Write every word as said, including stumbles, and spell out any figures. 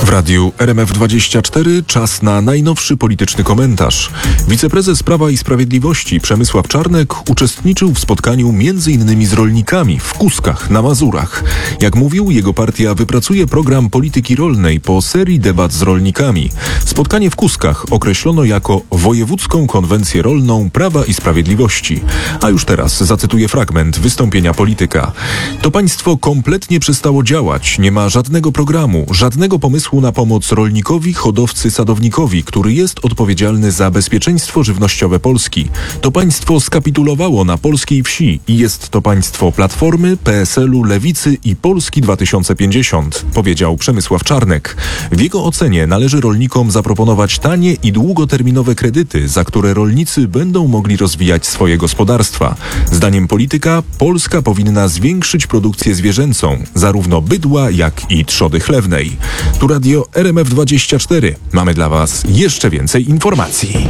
radiu R M F dwadzieścia cztery czas na najnowszy polityczny komentarz. Wiceprezes Prawa i Sprawiedliwości Przemysław Czarnek uczestniczył w spotkaniu między innymi z rolnikami w Kuskach na Mazurach. Jak mówił, jego partia wypracuje program polityki rolnej po serii debat z rolnikami. Spotkanie w Kuskach określono jako Wojewódzką Konwencję Rolną Prawa i Sprawiedliwości. A już teraz zacytuję fragment wystąpienia polityka. To państwo kompletnie przestało działać, nie ma żadnego programu, żadnego pomysłu na pomoc rolnikowi, hodowcy, sadownikowi, który jest odpowiedzialny za bezpieczeństwo żywnościowe Polski. To państwo skapitulowało na polskiej wsi i jest to państwo Platformy, P S L-u, Lewicy i Polski dwa tysiące pięćdziesiąt, powiedział Przemysław Czarnek. W jego ocenie należy rolnikom zaproponować tanie i długoterminowe kredyty, za które rolnicy będą mogli rozwijać swoje gospodarstwa. Zdaniem polityka Polska powinna zwiększyć produkcję zwierzęcą, zarówno bydła, jak i trzody chlewnej. Tu radio R M F dwadzieścia cztery. Mamy dla Was jeszcze więcej informacji.